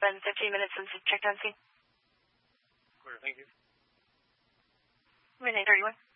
been 15 minutes since you checked on scene. Clear, thank you. Renee 31.